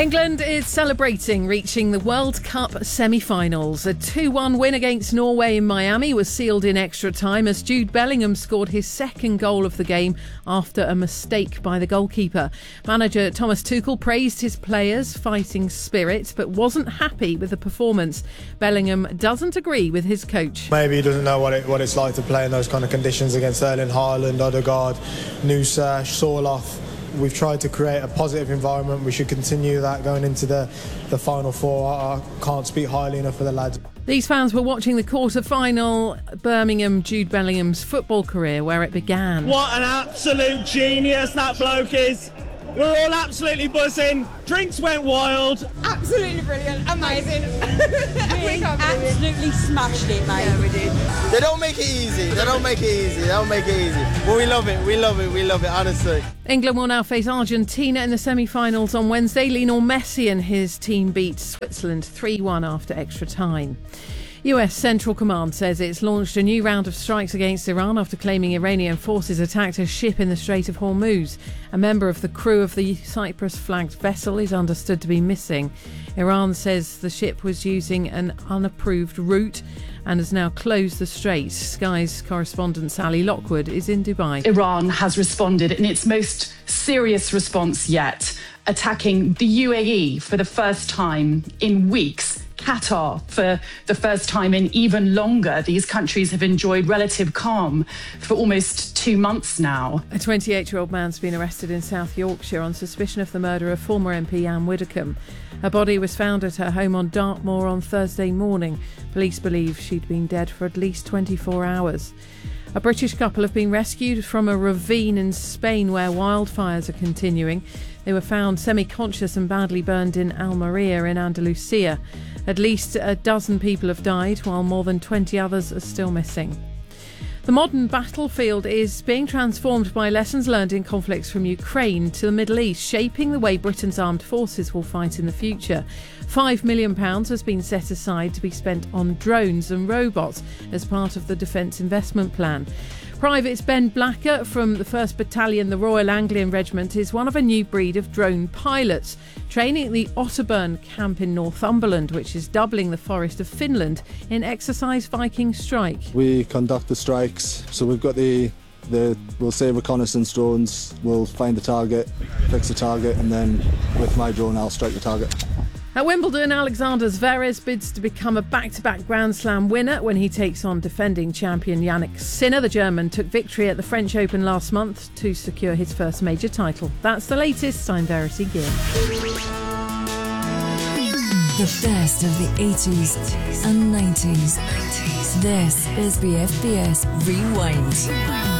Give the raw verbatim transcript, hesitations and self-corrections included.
England is celebrating reaching the World Cup semi-finals. A two one win against Norway in Miami was sealed in extra time as Jude Bellingham scored his second goal of the game after a mistake by the goalkeeper. Manager Thomas Tuchel praised his players' fighting spirit but wasn't happy with the performance. Bellingham doesn't agree with his coach. Maybe he doesn't know what it, what it's like to play in those kind of conditions against Erling Haaland, Odegaard, Nusa, Sorloth. We've tried to create a positive environment. We should continue that going into the, the Final Four. I, I can't speak highly enough for the lads. These fans were watching the quarter-final Birmingham Jude Bellingham's football career where it began. What an absolute genius that bloke is. We're all absolutely buzzing. Drinks went wild. Absolutely brilliant. Amazing. We absolutely smashed it, mate. Yeah, we did. They don't make it easy. They don't make it easy. They don't make it easy. But we love it. We love it. We love it, honestly. England will now face Argentina in the semi-finals on Wednesday. Lionel Messi and his team beat Switzerland three one after extra time. U S Central Command says it's launched a new round of strikes against Iran after claiming Iranian forces attacked a ship in the Strait of Hormuz. A member of the crew of the Cyprus-flagged vessel is understood to be missing. Iran says the ship was using an unapproved route and has now closed the strait. Sky's correspondent Sally Lockwood is in Dubai. Iran has responded in its most serious response yet, attacking the U A E for the first time in weeks. Qatar for the first time in even longer. These countries have enjoyed relative calm for almost two months now. A twenty-eight-year-old man's been arrested in South Yorkshire on suspicion of the murder of former M P Anne Widdecombe. Her body was found at her home on Dartmoor on Thursday morning. Police believe she'd been dead for at least twenty-four hours. A British couple have been rescued from a ravine in Spain where wildfires are continuing. They were found semi-conscious and badly burned in Almeria in Andalusia. At least a dozen people have died, while more than twenty others are still missing. The modern battlefield is being transformed by lessons learned in conflicts from Ukraine to the Middle East, shaping the way Britain's armed forces will fight in the future. Five million pounds has been set aside to be spent on drones and robots as part of the Defence Investment Plan. Privates Ben Blacker from the first Battalion, the Royal Anglian Regiment, is one of a new breed of drone pilots, training at the Otterburn camp in Northumberland, which is doubling the forest of Finland in Exercise Viking Strike. We conduct the strikes, so we've got the, the we'll say reconnaissance drones, we'll find the target, fix the target, and then with my drone I'll strike the target. At Wimbledon, Alexander Zverev bids to become a back-to-back Grand Slam winner when he takes on defending champion Jannik Sinner. The German took victory at the French Open last month to secure his first major title. That's the latest. I'm Verity Gill. The best of the eighties and nineties. This is B F B S Rewind.